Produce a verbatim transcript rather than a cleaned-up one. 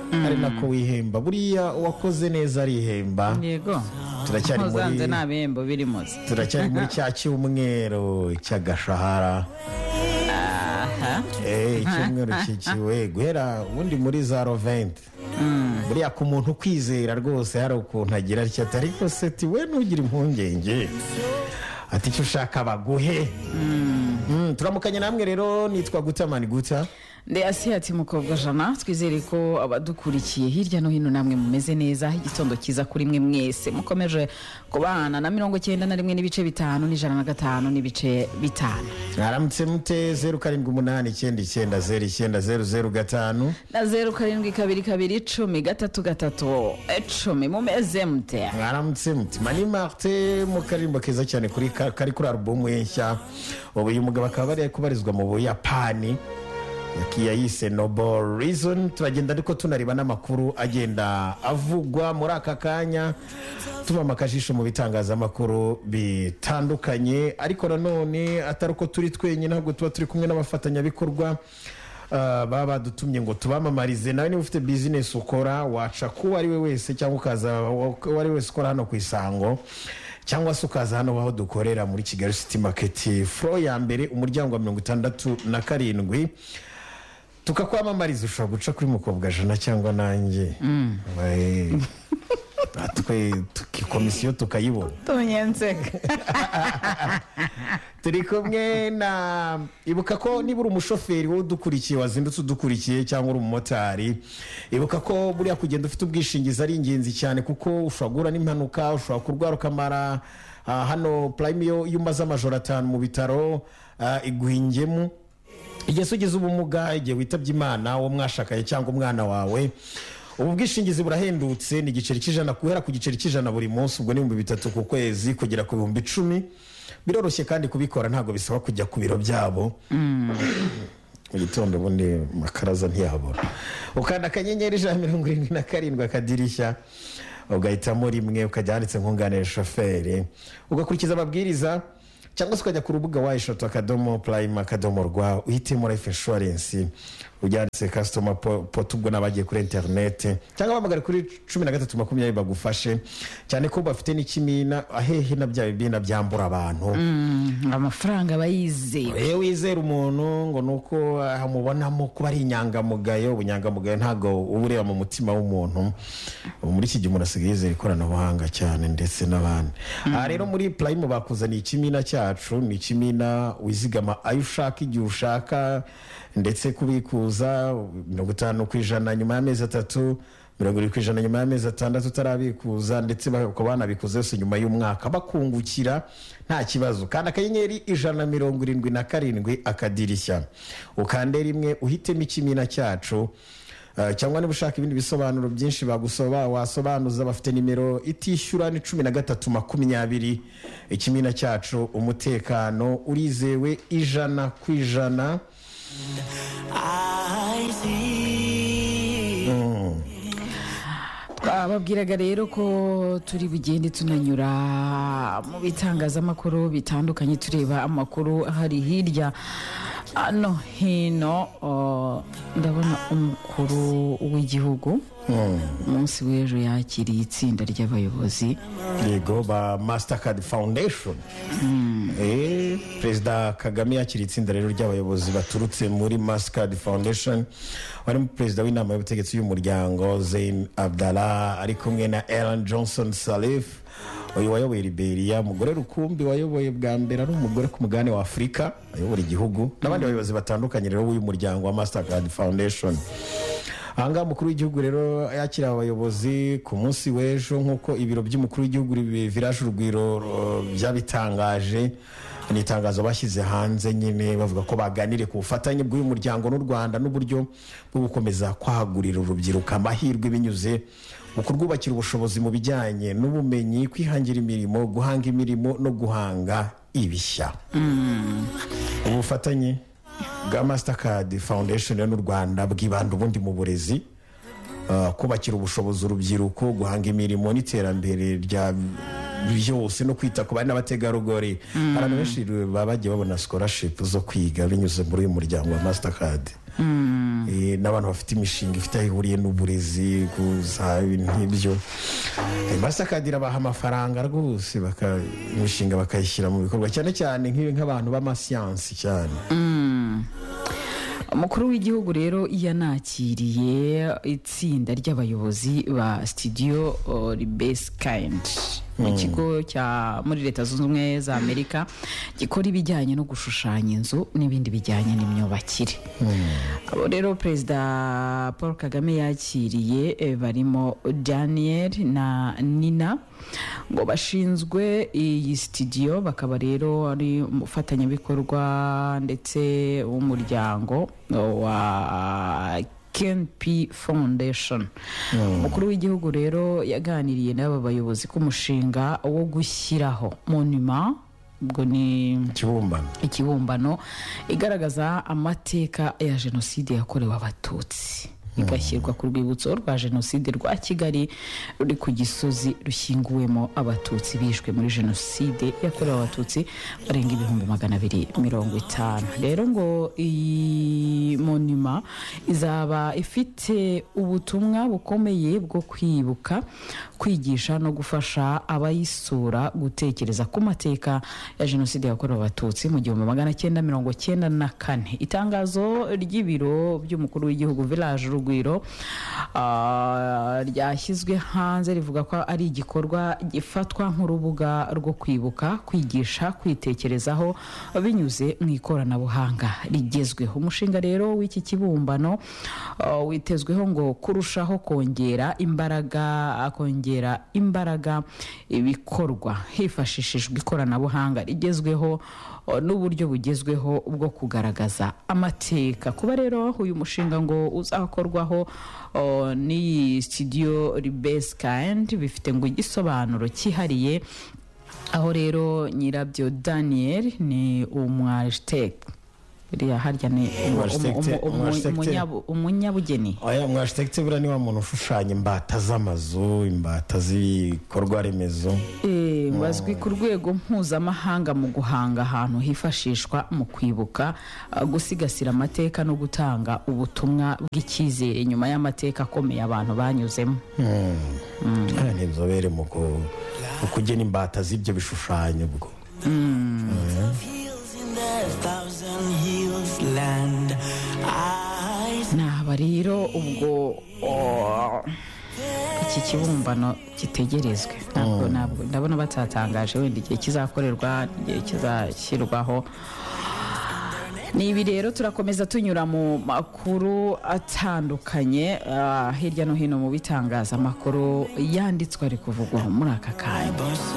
ari nako wihemba. Buriya uwakoze neza arihemba. Yego. Turacyari muri Muzanze nta bihembo birimo. Turacyari muri cya cyumweru cy'agashahara. Aha. Eh, icyumweru kikiwe guhera ubundi muri za roventi. Buriya ku muntu kwizera rwose hari ukuntu agira atya ariko se ti we ntugire impungenge. Ati icyo ushaka baguhe. Mm, turamukanye namwe rero nitwa Gutamani Guta. Ndi Asiyati Mukobwa Jana, twizere ko abadukurikiye hirya no hino namwe mumeze neza. Igitondo kiza kuri mwe mwese mukomeje kubana na mirongo icyenda na rimwe n'ibice bitanu n'ijana na gatanu n'ibice bitanu. Mwaramutse mute zeru karindwi umunani icyenda icyenda zeru icyenda zeru zeru gatanu na zeru karindwi kabiri kabiri icumi gatatu gatatu icumi. Mumeze mute? Mwaramutse mute Mani Martin mu karimbo keza cyane kuri ka- kari kuri album ye nshya. Ubu uyu mugabo akaba ari kubarizwa mu Buyapani. Yakiya yise Noble Reason. Turagenda ariko tunareba n'amakuru agenda avugwa muri aka kanya, tubama akajisho mu bitangazamakuru bitandukanye, ariko nanone atari uko turi twenyine, ahubwo tuba turi kumwe n'abafatanyabikorwa Uh, baba badutumye ngo tubamamarize. Nawe niba ufite business ukora waca ku ari we wese cyangwa ukaza uwo ari wese ukora hano ku Isango cyangwa se ukaza hano aho dukorera muri Kigali City Market floor ya mbere umuryango wa mirongo itandatu na karindwi, tukakwamamariza. Ushobora guca kuri Mukobwa Jana cyangwa nanjye mm. Atwe komisiyo tukayibona Tunyenseka. turi kumwe na ibuka ko niba uri umushoferi wowe udukurikiye wazindutse udukurikiye cyangwa uri umumotari, ibuka ko buriya kugenda ufite ubwishingizi ari ingenzi cyane, kuko ushobora guhura n'impanuka, ushobora kurwara ukamara uh, hano Prime yo umaze amajoro atanu mu bitaro uh, iguhingemo. Igihe ugize ubumuga, igihe witabye Imana, uwo mwashakaye cyangwa umwana wawe, ubu bwishingizi burahendutse. Ni igiceri cy'ijana guhera ku giceri cy'ijana buri munsi, ubwo ni ibihumbi bitatu ku kwezi kugera ku bihumbi icumi. Biroroshye kandi kubikora, ntabwo bisaba kujya ku biro byabo. Mm. Mu gitondo ubundi makaraza ntiyabura, ukanda akanyenyeri ijana na mirongo irindwi na karindwi akadirishya, ugahitamo rimwe, ukajya handitse nkunganire shoferi, ugakurikiza amabwiriza, cyangwa se ukajya ku rubuga wa eshatu akadomo Prime akadomo rwa, uhitemo life insurance, ujyanditse customer pot, ubwo nabagiye kuri internet, cyangwa bahamagara kuri cumi na gatatu makumyabiri bagufashe, cyane ko bafite n'ikimina ahehe na bya bibina byambura abantu. Mm, amafaranga bayizera. Yewe wizera umuntu ngo nuko amubonamo kuba ari inyangamugayo. Ubunyangamugayo ntago ubureba mu mutima w'umuntu. Muri iki gihe umuntu asigaye yizera ikoranabuhanga cyane ndetse n'abandi. Mm. Aha rero muri Prime bakuzaniye ikimina cyacu, ni ikimina wizigama ayo ushaka igihe ushaka, ndetse kubikuza mirongo itanu ku ijana nyuma y'amezi atatu, mirongo irindwi ku ijana nyuma y'amezi atandatu utarabikuza, ndetse bakaba banabikuza yose nyuma y'umwaka bakungukira nta kibazo. Kandi akanyenyeri ijana na mirongo irindwi na karindwi akadirishya, ukande rimwe uhitemo ikimina cyacu. Uh, cyangwa niba ushaka ibindi bisobanuro byinshi bagusoba wasobanuza, bafite nimero itishyura ni cumi na gatatu makumyabiri. Ikimina cyacu, umutekano urizewe ijana ku ijana. Mm. Twababwiraga rero ko turi bugende tunanyura mu bitangazamakuru bitandukanye, tureba amakuru ahari hirya no hino. uh, ndabona umukuru w'igihugu umunsi mm. w'ejo yakiriye itsinda ry'abayobozi yego ba Mastercard Foundation. mm. eh, Perezida Kagame yakiriye itsinda rero ry'abayobozi baturutse muri Mastercard Foundation, warimo perezida w'inama y'ubutegetsi y'umuryango Zein Abdallah, ari kumwe na Ellen Johnson Sirleaf, uyu wayoboye Liberia, umugore rukumbi wayoboye bwa mbere ari umugore ku mugabane wa Afurika ayobora igihugu, n'abandi bayobozi batandukanye rero w'uyu muryango wa Mastercard Foundation. Ahangaha umukuru w'igihugu rero yakira abayobozi ku munsi w'ejo, nk'uko ibiro by'umukuru w'igihugu Village Urugwiro byabitangaje. Ni itangazo bashyize hanze nyine bavuga ko baganire ku bufatanye bw'uyu muryango n'u Rwanda n'uburyo bwo gukomeza kwahagurira urubyiruko amahirwe binyuze mu kurwubakira ubushobozi mu bijyanye n'ubumenyi, kwihangira imirimo, guhanga imirimo no guhanga ibishya. Mm. Ubufatanye bwa Mastercard Foundation n'u Rwanda bwibanda ubundi mu burezi, uh, kubakira ubushobozi urubyiruko, guhanga imirimo n'iterambere rya byose no kwita ku bana n'abategarugori. mm. Abantu benshi baba bagiye babona scholarship zo kwiga binyuze muri uyu muryango wa Mastercard. Eh, n'abantu bafite imishinga ifite aho ihuriye n'uburezi gusa ibintu nk'ibyo Eh, Mastercard irabaha amafaranga rwose baka imishinga bakayishyira mu bikorwa cyane cyane nk'ibi nk'abantu b'amasiyansi cyane. umukuru w'igihugu rero yanakiriye itsinda ry'abayobozi ba studio uh, Ribeskind mu kigo cya muri leta zunze ubumwe za Amerika gikora ibijyanye no gushushanya inzu n'ibindi bijyanye n'imyubakire. abo rero perezida Paul Kagame yakiriye eh, barimo Daniel na Nina ngo bashinzwe iyi studio, bakaba rero ari umufatanyabikorwa ndetse w'umuryango wa Ken P Foundation. umukuru w'igihugu rero yaganiriye n'aba bayobozi ku mushinga wo gushyiraho monument, ubwo ni Ikibumbano. ikibumbano igaragaza amateka ya jenoside yakorewe abatutsi, igashyirwa ku rwibutso rwa jenoside rwa Kigali ruri ku Gisozi rushyinguwemo abatutsi bishwe muri jenoside yakorewe abatutsi barenga ibihumbi magana abiri mirongo itanu. rero ngo iyi monima izaba ifite ubutumwa bukomeye bwo kwibuka, kwigisha no gufasha abayisura gutekereza ku mateka ya jenoside yakorewe abatutsi mu gihumbi magana cyenda mirongo cyenda na kane. itangazo ry'ibiro by'umukuru w'igihugu Village Rugwiro uh, ryashyizwe hanze rivuga ko ari igikorwa gifatwa nk'urubuga rwo kwibuka, kwigisha, kwitekerezaho binyuze mu ikoranabuhanga rigezweho. umushinga rero w'iki kibumbano uh, witezweho ngo kurushaho kongera imbaraga akongera imbaraga ibikorwa hifashishijwe ikoranabuhanga rigezweho uh, n'uburyo bugezweho bwo kugaragaza amateka. kuba rero uyu mushinga ngo uzakorwaho uh, n'iyi studio Ribeskind bifite ngo igisobanuro cyihariye, aho rero nyirabyo Daniel ni umwarchitect biriya harya ni umunyabugeni. Aya umwarchitect buriya ni wa muntu ushushanya imbata z'amazu, imbata z'ibikorwa remezo. Eh, bazwi ku rwego mpuzamahanga mu guhanga ahantu hifashishwa mu kwibuka, uh, gusigasira amateka no gutanga ubutumwa bw'icyizere nyuma y'amateka akomeye abantu banyuzemo. Aya ni inzobere mu ku- mu kugena imbata z'ibyo bishushanyo ubwo. Naba rero ubwo oh, iki kibumbano gitegerezwe. Ntabwo ntabwo ndabona batatangaje wenda igihe kizakorerwa, igihe kizashyirwaho. Ni ibi rero turakomeza tunyura mu makuru atandukanye uh, hirya no hino mu bitangazamakuru yanditswe ari kuvugwa muri aka kanya.